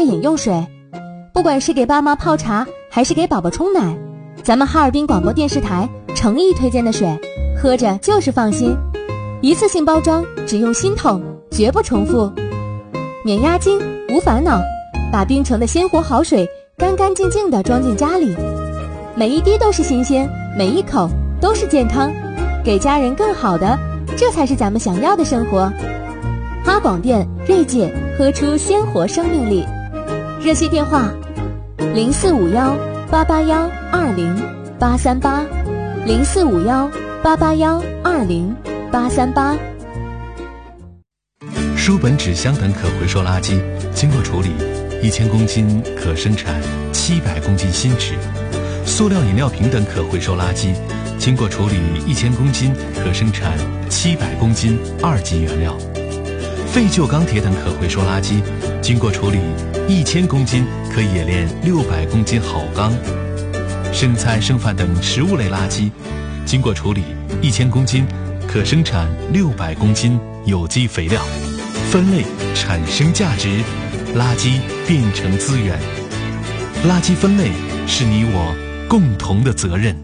饮用水。不管是给爸妈泡茶还是给宝宝冲奶，咱们哈尔滨广播电视台诚意推荐的水，喝着就是放心。一次性包装，只用心痛，绝不重复。免押金，无烦恼，把冰城的鲜活好水干干净净地装进家里，每一滴都是新鲜，每一口都是健康，给家人更好的，这才是咱们想要的生活。哈广电锐界，喝出鲜活生命力。热线电话0451881838，0451881838。 书本、纸箱等可回收垃圾经过处理，1000公斤可生产700公斤新纸；塑料饮料瓶等可回收垃圾经过处理1000公斤可生产700公斤2级原料；废旧钢铁等可回收垃圾经过处理1000公斤可冶炼600公斤好钢；生菜、剩饭等食物类垃圾经过处理1000公斤可生产600公斤有机肥料。分类产生价值，垃圾变成资源。垃圾分类是你我共同的责任。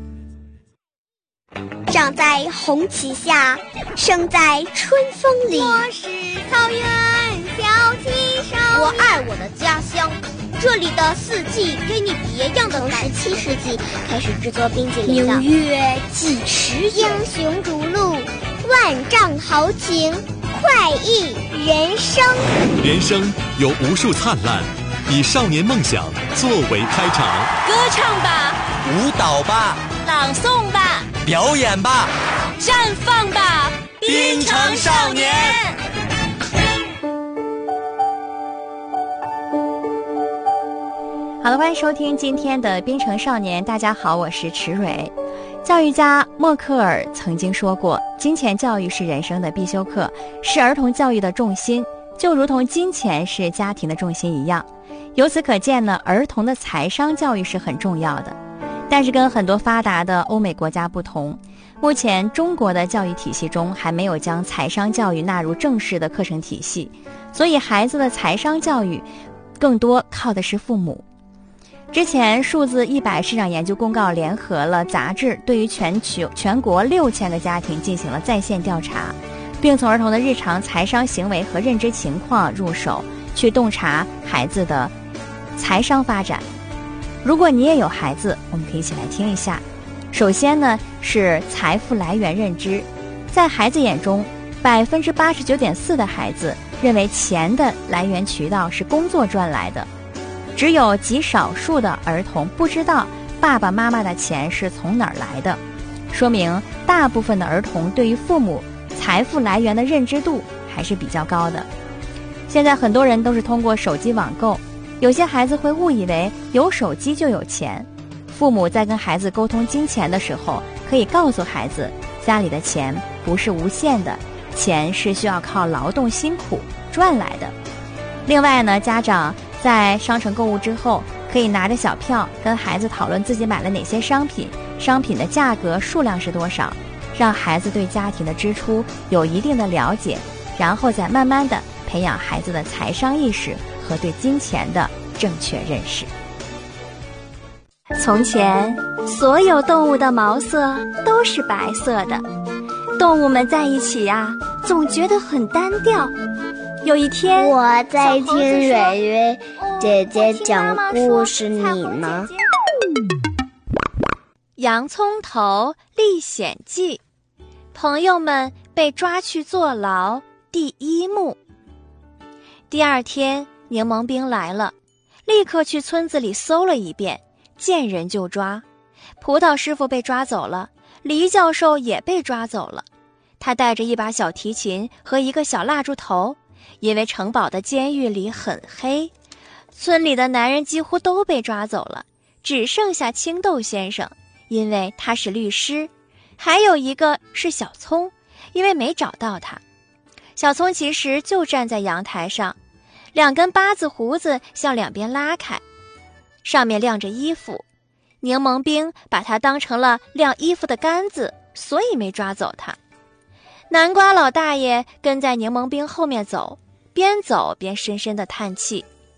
长在红旗下，生在春风里。 我是草原小旗手， 我爱我的家乡。这里的四季给你别样的感觉。 17世纪开始制作冰淇淋的。 明月几时有？ 英雄逐鹿， 万丈豪情，快意人生。 人生有无数灿烂，以少年梦想作为开场。 歌唱吧， 舞蹈吧， 朗诵吧， 表演吧， 绽放吧， 滨城少年。 好了，欢迎收听今天的滨城少年。大家好，我是池蕊。教育家默克尔曾经说过，金钱教育是人生的必修课，是儿童教育的重心，就如同金钱是家庭的重心一样。由此可见呢，儿童的财商教育是很重要的。但是跟很多发达的欧美国家不同，目前中国的教育体系中还没有将财商教育纳入正式的课程体系，所以孩子的财商教育更多靠的是父母。之前数字100市场研究公告联合了杂志，对于全国6000个家庭进行了在线调查，并从儿童的日常财商行为和认知情况入手，去洞察孩子的财商发展。如果你也有孩子，我们可以一起来听一下。首先呢，是财富来源认知。在孩子眼中，89.4%的孩子认为钱的来源渠道是工作赚来的，只有极少数的儿童不知道爸爸妈妈的钱是从哪儿来的，说明大部分的儿童对于父母财富来源的认知度还是比较高的。现在很多人都是通过手机网购，有些孩子会误以为有手机就有钱。父母在跟孩子沟通金钱的时候，可以告诉孩子，家里的钱不是无限的，钱是需要靠劳动辛苦赚来的。另外呢，家长在商城购物之后，可以拿着小票跟孩子讨论自己买了哪些商品，商品的价格数量是多少，让孩子对家庭的支出有一定的了解，然后再慢慢的培养孩子的财商意识和对金钱的正确认识。从前，所有动物的毛色都是白色的，动物们在一起啊，总觉得很单调。有一天， 我在听蕊蕊姐姐讲故事，你呢？ 洋葱头历险记，朋友们被抓去坐牢第1幕。第二天，柠檬兵来了，立刻去村子里搜了一遍，见人就抓。葡萄师傅被抓走了，黎教授也被抓走了。他带着一把小提琴和一个小蜡烛头，因为城堡的监狱里很黑，村里的男人几乎都被抓走了，只剩下青豆先生，因为他是律师。还有一个是小葱，因为没找到他。小葱其实就站在阳台上，2根八字胡子向两边拉开，上面晾着衣服。柠檬兵把他当成了晾衣服的杆子，所以没抓走他。南瓜老大爷跟在柠檬兵后面走，边走边深深地叹气。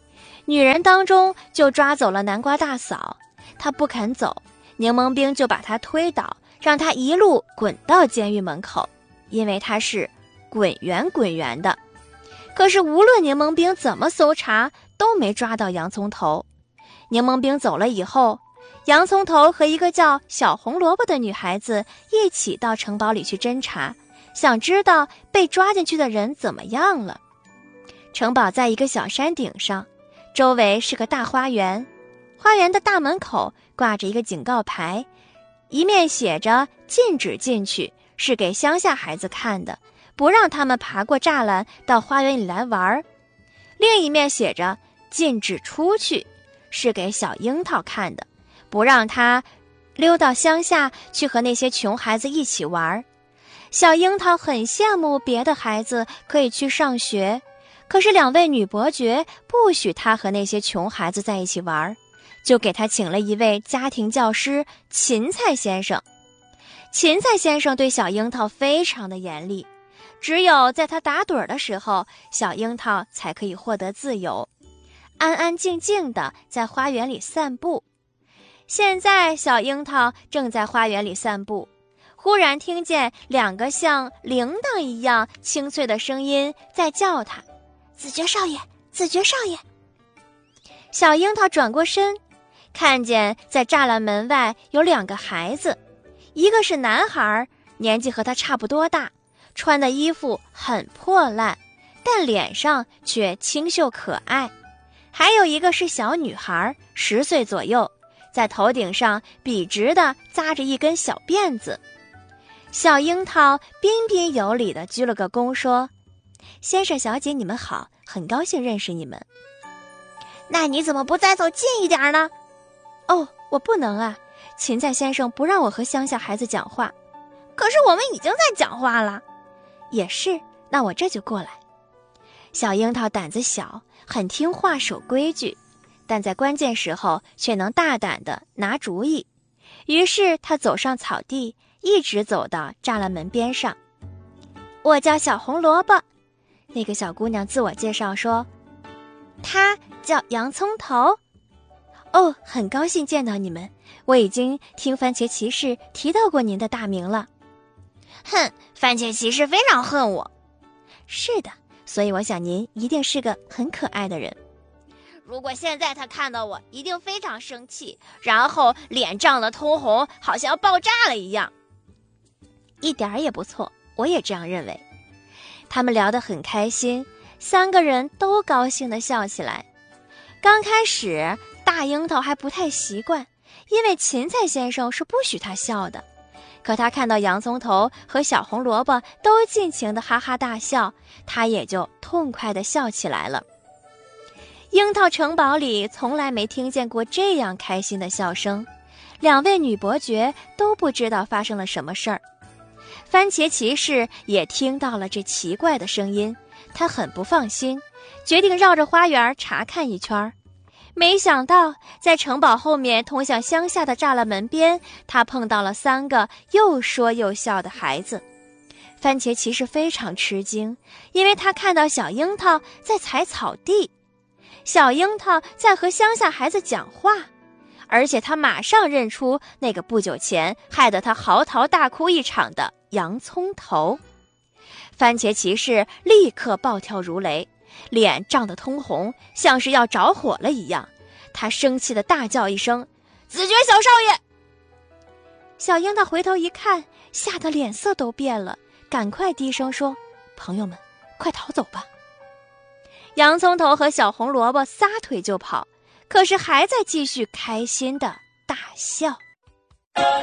女人当中就抓走了南瓜大嫂，她不肯走，柠檬兵就把她推倒，让她一路滚到监狱门口，因为她是滚圆滚圆的。可是无论柠檬兵怎么搜查，都没抓到洋葱头。柠檬兵走了以后，洋葱头和一个叫小红萝卜的女孩子一起到城堡里去侦查，想知道被抓进去的人怎么样了。城堡在一个小山顶上，周围是个大花园，花园的大门口挂着一个警告牌，一面写着禁止进去，是给乡下孩子看的，不让他们爬过栅栏到花园里来玩；另一面写着禁止出去，是给小樱桃看的，不让他溜到乡下去和那些穷孩子一起玩。小樱桃很羡慕别的孩子可以去上学，可是2位女伯爵不许她和那些穷孩子在一起玩，就给她请了一位家庭教师芹菜先生。芹菜先生对小樱桃非常的严厉，只有在他打盹的时候，小樱桃才可以获得自由，安安静静地在花园里散步。现在小樱桃正在花园里散步，忽然听见2个像铃铛一样清脆的声音在叫他：子爵少爷，子爵少爷。小樱桃转过身，看见在栅栏门外有2个孩子，一个是男孩，年纪和他差不多大，穿的衣服很破烂，但脸上却清秀可爱；还有一个是小女孩，10岁左右，在头顶上笔直地扎着一根小辫子。小樱桃彬彬有礼地鞠了个躬，说：先生小姐你们好，很高兴认识你们。 那你怎么不再走近一点呢？ 哦，我不能啊，芹菜先生不让我和乡下孩子讲话。 可是我们已经在讲话了。 也是，那我这就过来。小樱桃胆子小，很听话守规矩，但在关键时候却能大胆地拿主意。于是他走上草地，一直走到栅栏门边上。我叫小红萝卜。那个小姑娘自我介绍说，她叫洋葱头。哦，很高兴见到你们，我已经听番茄骑士提到过您的大名了。 哼，番茄骑士非常恨我。 是的，所以我想您一定是个很可爱的人。 如果现在他看到我，一定非常生气，然后脸涨得通红，好像要爆炸了一样。 一点儿也不错，我也这样认为。他们聊得很开心，3个人都高兴地笑起来。刚开始大樱桃还不太习惯，因为芹菜先生是不许他笑的。可他看到洋葱头和小红萝卜都尽情地哈哈大笑，他也就痛快地笑起来了。樱桃城堡里从来没听见过这样开心的笑声，2位女伯爵都不知道发生了什么事儿。番茄骑士也听到了这奇怪的声音，他很不放心，决定绕着花园查看一圈。没想到在城堡后面通向乡下的栅栏门边，他碰到了3个又说又笑的孩子。番茄骑士非常吃惊，因为他看到小樱桃在踩草地，小樱桃在和乡下孩子讲话，而且他马上认出那个不久前害得他嚎啕大哭一场的洋葱头。番茄骑士立刻暴跳如雷，脸涨得通红，像是要着火了一样。他生气地大叫一声：子爵小少爷！小樱桃回头一看，吓得脸色都变了，赶快低声说：朋友们，快逃走吧。洋葱头和小红萝卜撒腿就跑，可是还在继续开心地大笑。